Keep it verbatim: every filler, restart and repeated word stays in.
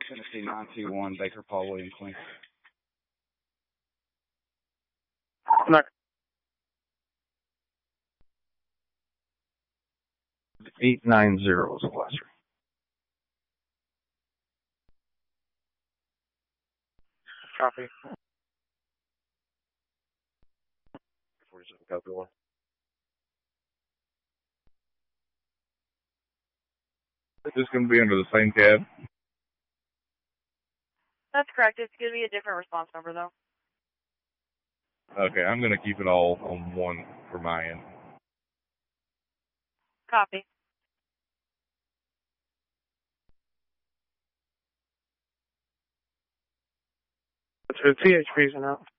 Tennessee nine two one, Baker Paul William Queen. No. eight nine zero is the last ring. Copy. forty-seven, copy one. Is this going to be under the same cab? That's correct. It's going to be a different response number, though. Okay, I'm going to keep it all on one for my end. Copy. That's for T H Ps and out.